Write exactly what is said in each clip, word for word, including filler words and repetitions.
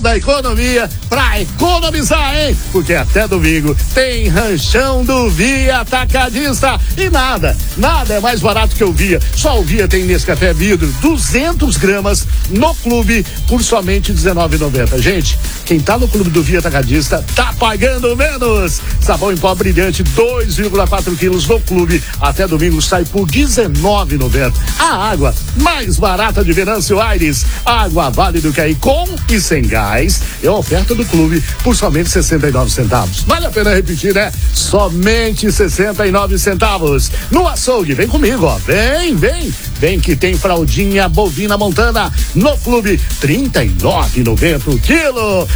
da economia pra economizar, hein? Porque até domingo tem ranchão do Via Atacadista. E nada, nada é mais barato que o Via. Só o Via tem Nescafé vidro, duzentas gramas no clube por somente dezenove reais e noventa centavos. Gente, quem tá no clube do Via Atacadista tá pagando menos. Sabão em pó brilhante, dois vírgula quatro quilos no clube. Até domingo sai por dezenove reais e noventa centavos. A água mais barata de Venâncio Aires. Água Vale do Caí com e sem gás. É a oferta do clube por somente sessenta e nove centavos. Vale a pena repetir, né? Somente sessenta e nove centavos. No açougue, vem comigo, ó. Vem, vem. Vem que tem fraldinha bovina montana no clube, trinta e nove reais e noventa centavos o quilo.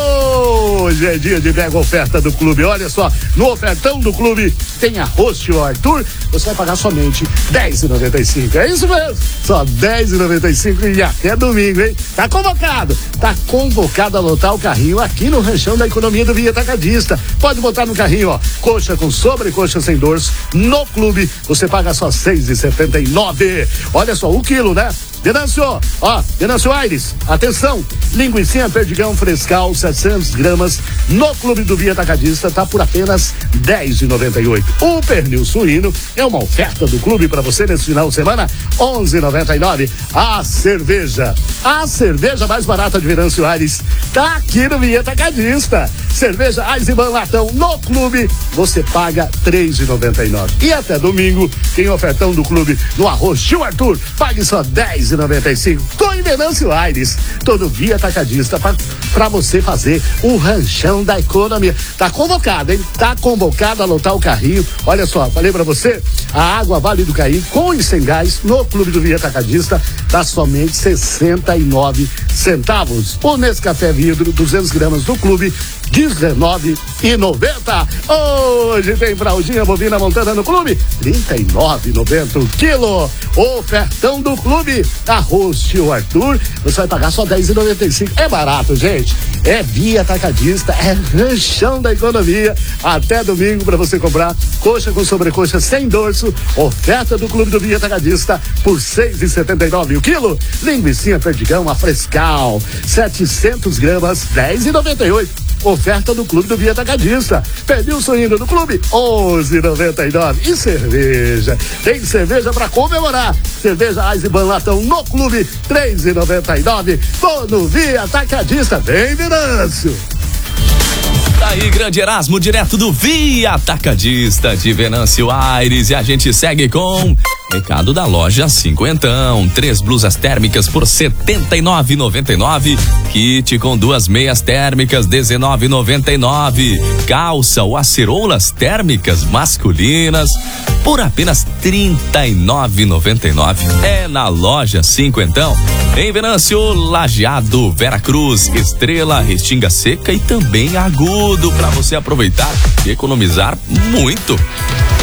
Hoje é dia de mega oferta do clube. Olha só, no ofertão do clube tem arroz tio Arthur. Você vai pagar somente dez reais e noventa e cinco centavos. É isso mesmo. Só dez reais e noventa e cinco centavos e até domingo, hein? Tá convocado. Tá convocado a lotar o carrinho aqui no ranchão da economia do Via Atacadista. Pode botar no carrinho, ó, coxa com sobrecoxa sem dorso. No clube, você paga só seis reais e setenta e nove centavos. Olha só, o quilo, né? Venâncio, ó, Venâncio Aires, atenção, linguicinha perdigão frescal, setecentas gramas, no clube do Via Atacadista, tá por apenas dez reais e noventa e oito centavos. O pernil suíno é uma oferta do clube para você nesse final de semana, onze reais e noventa e nove centavos. A cerveja, a cerveja mais barata de Venâncio Aires, tá aqui no Via Atacadista. Cerveja Eisenbahn latão no clube, você paga três reais e noventa e nove centavos. E até domingo tem ofertão do clube no arroz tio Arthur, pague só dez reais e noventa e cinco centavos. Tô em Venâncio Aires, todo Via Atacadista pra, pra você fazer o ranchão da economia. Tá convocado, hein? Tá convocado a lotar o carrinho. Olha só, falei pra você, a água Vale do Caí com e sem gás no clube do Via Atacadista tá somente sessenta e nove centavos. O Nescafé vidro, duzentas gramas no clube, dezenove reais e noventa centavos. Hoje tem fraldinha bovina montana no clube, trinta e nove reais e noventa centavos o quilo. Ofertão do clube, arroz tio Arthur, você vai pagar só dez reais e noventa e cinco centavos. É barato, gente. É Via Atacadista, é ranchão da economia. Até domingo para você comprar coxa com sobrecoxa sem dorso. Oferta do clube do Via Atacadista por seis reais e setenta e nove centavos o quilo. Linguicinha perdigão a frescal, setecentas gramas, dez reais e noventa e oito centavos. Oferta do clube do Via Atacadista. Pernil suíno do clube, onze reais e noventa e nove centavos. E cerveja, tem cerveja pra comemorar. Cerveja Eisenbahn latão no clube, três reais e noventa e nove centavos. Tô no Via Atacadista. Vem, Venâncio. Tá aí, grande Erasmo, direto do Via Atacadista de Venâncio Aires. E a gente segue com recado da loja Cinquentão. Três blusas térmicas por setenta e nove reais e noventa e nove centavos. Kit com duas meias térmicas, dezenove reais e noventa e nove centavos. Calça ou aceroulas térmicas masculinas por apenas trinta e nove reais e noventa e nove centavos. É na loja Cinquentão, em Venâncio, Lajeado, Veracruz, Estrela, Restinga Seca e também Agudo, para você aproveitar e economizar muito.